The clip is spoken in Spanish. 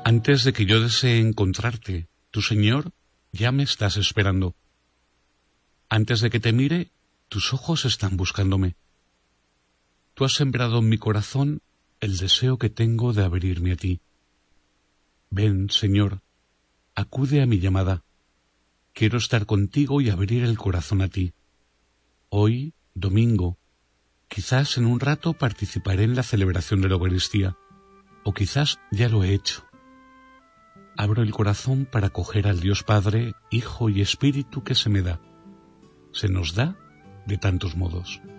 Antes de que yo desee encontrarte, tu Señor, ya me estás esperando. Antes de que te mire, tus ojos están buscándome. Tú has sembrado en mi corazón el deseo que tengo de abrirme a ti. Ven, Señor, acude a mi llamada. Quiero estar contigo y abrir el corazón a ti. Hoy, domingo, quizás en un rato participaré en la celebración de la Eucaristía, o quizás ya lo he hecho. Abro el corazón para acoger al Dios Padre, Hijo y Espíritu que se me da. Se nos da de tantos modos.